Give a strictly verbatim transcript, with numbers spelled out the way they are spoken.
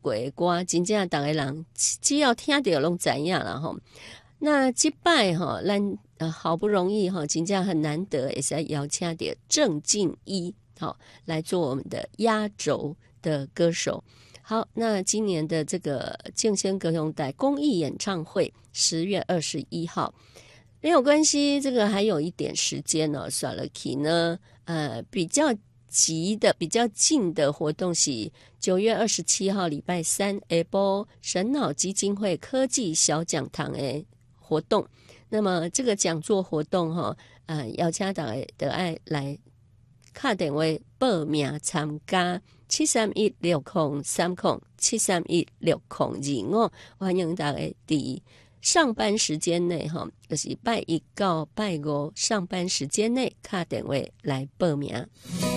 过的歌，真正大家人只要听到拢知影啦吼。那这摆哈，咱呃好不容易哈，真正很难得，也是邀请到郑敬一好来做我们的压轴的歌手。好，那今年的这个敬先歌咏带公益演唱会，十月二十一号，没有关系，这个还有一点时间呢、哦。算了，起呢，呃，比较急的、比较近的活动是九月二十七号礼拜三下晡神脑基金会科技小讲堂的活动。那么这个讲座活动哈、哦，呃，邀请大家的爱来打电话报名参加。七三一六空三空七三一六空二五，欢迎大家伫上班时间内哈，就是拜一到拜五上班时间内打电话来报名。